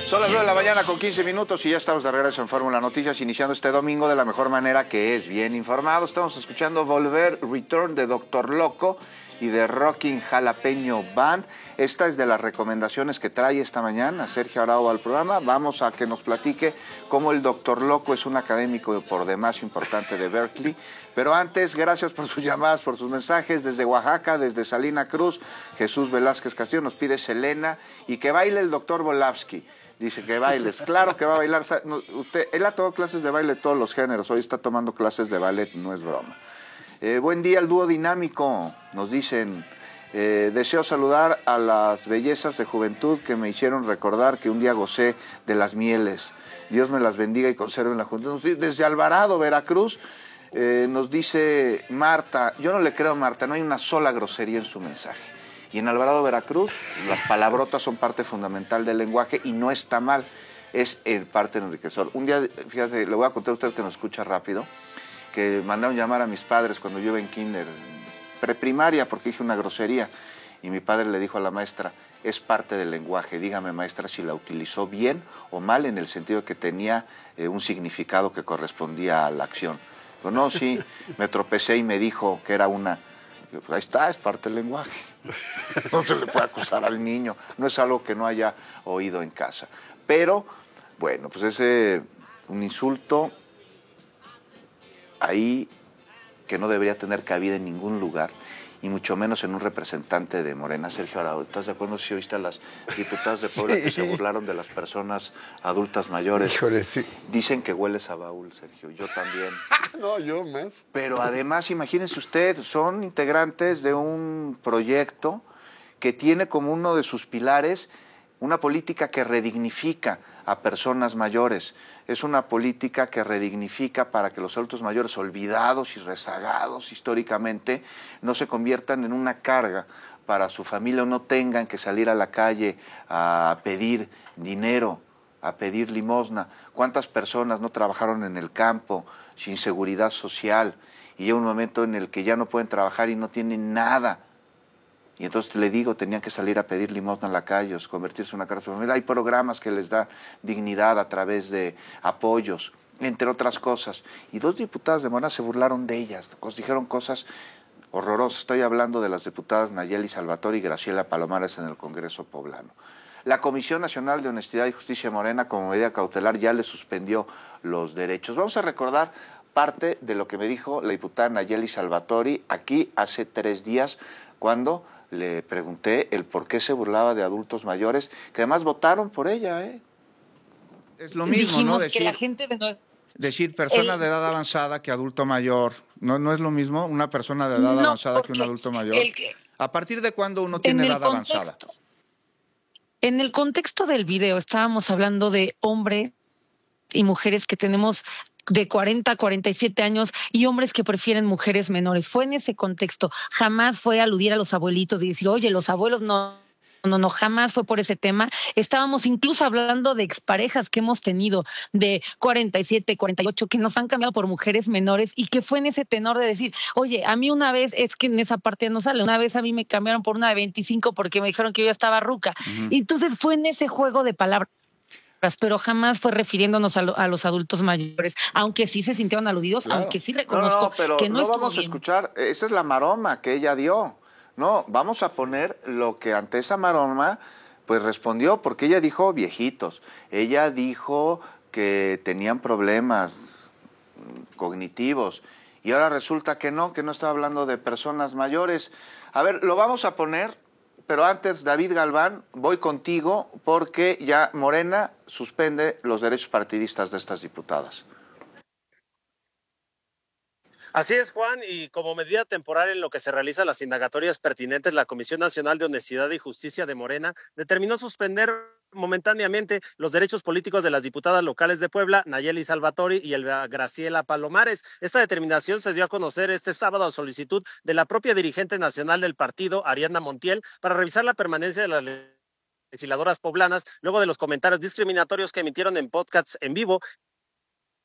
Son las 9 de la mañana con 15 minutos y ya estamos de regreso en Fórmula Noticias, iniciando este domingo de la mejor manera, que es bien informado. Estamos escuchando Volver, Return de Doctor Loco y de Rocking Jalapeño Band. Esta es de las recomendaciones que trae esta mañana Sergio Arau al programa. Vamos a que nos platique cómo el Doctor Loco es un académico por demás importante de Berkeley. Pero antes, gracias por sus llamadas, por sus mensajes. Desde Oaxaca, desde Salina Cruz, Jesús Velázquez Castillo nos pide Selena y que baile el doctor Volavsky. Dice que bailes, claro que va a bailar. Él ha tomado clases de baile de todos los géneros, hoy está tomando clases de ballet, no es broma. Buen día al dúo dinámico, nos dicen. Deseo saludar a las bellezas de juventud que me hicieron recordar que un día gocé de las mieles. Dios me las bendiga y conserve en la juventud. Desde Alvarado, Veracruz, nos dice Marta. Yo no le creo a Marta, no hay una sola grosería en su mensaje. Y en Alvarado, Veracruz, las palabrotas son parte fundamental del lenguaje y no está mal, es parte enriquecedor. Un día, fíjate, le voy a contar a usted que nos escucha rápido, que mandaron llamar a mis padres cuando yo iba en kinder, preprimaria, porque dije una grosería, y mi padre le dijo a la maestra, es parte del lenguaje, dígame maestra si la utilizó bien o mal, en el sentido de que tenía un significado que correspondía a la acción. Pero no, sí, me tropecé y me dijo que era una... Ahí está, es parte del lenguaje. No se le puede acusar al niño, no es algo que no haya oído en casa. Pero, bueno, pues es un insulto ahí que no debería tener cabida en ningún lugar, y mucho menos en un representante de Morena. Sergio Arau, ¿estás de acuerdo si oíste a las diputadas de Puebla que se burlaron de las personas adultas mayores? Híjole, sí. Dicen que hueles a baúl, Sergio, yo también. No, yo más. Pero además, imagínense usted, son integrantes de un proyecto que tiene como uno de sus pilares una política que redignifica a personas mayores. Es una política que redignifica para que los adultos mayores, olvidados y rezagados históricamente, no se conviertan en una carga para su familia o no tengan que salir a la calle a pedir dinero, a pedir limosna. ¿Cuántas personas no trabajaron en el campo sin seguridad social y llega un momento en el que ya no pueden trabajar y no tienen nada? Y entonces le digo, tenían que salir a pedir limosna a la calle, convertirse en una casa familiar. Hay programas que les da dignidad a través de apoyos, entre otras cosas. Y dos diputadas de Morena se burlaron de ellas, dijeron cosas horrorosas. Estoy hablando de las diputadas Nayeli Salvatore y Graciela Palomares en el Congreso poblano. La Comisión Nacional de Honestidad y Justicia Morena, como medida cautelar, ya le suspendió los derechos. Vamos a recordar parte de lo que me dijo la diputada Nayeli Salvatore aquí hace 3 días, cuando le pregunté el por qué se burlaba de adultos mayores, que además votaron por ella, ¿eh? Es lo mismo, dijimos, ¿no? Que la gente de decir persona de edad avanzada que adulto mayor. ¿No es lo mismo una persona de edad avanzada que un adulto mayor? ¿A partir de cuándo uno tiene edad avanzada? En el contexto del video estábamos hablando de hombres y mujeres que tenemos de 40 a 47 años y hombres que prefieren mujeres menores. Fue en ese contexto. Jamás fue aludir a los abuelitos y decir, oye, los abuelos no, jamás fue por ese tema. Estábamos incluso hablando de exparejas que hemos tenido de 47, 48, que nos han cambiado por mujeres menores y que fue en ese tenor de decir, oye, a mí una vez, es que en esa parte no sale, una vez a mí me cambiaron por una de 25 porque me dijeron que yo ya estaba ruca. Y entonces fue en ese juego de palabras, pero jamás fue refiriéndonos a los adultos mayores, aunque sí se sintieron aludidos, claro. Aunque sí reconozco pero que no estuvo vamos bien. A escuchar, esa es la maroma que ella dio. No, vamos a poner lo que ante esa maroma pues respondió, porque ella dijo viejitos, ella dijo que tenían problemas cognitivos, y ahora resulta que no está hablando de personas mayores. A ver, lo vamos a poner. Pero antes, David Galván, voy contigo porque ya Morena suspende los derechos partidistas de estas diputadas. Así es, Juan, y como medida temporal en lo que se realizan las indagatorias pertinentes, la Comisión Nacional de Honestidad y Justicia de Morena determinó suspender momentáneamente los derechos políticos de las diputadas locales de Puebla, Nayeli Salvatore y Graciela Palomares. Esta determinación se dio a conocer este sábado a solicitud de la propia dirigente nacional del partido, Ariadna Montiel, para revisar la permanencia de las legisladoras poblanas luego de los comentarios discriminatorios que emitieron en podcasts en vivo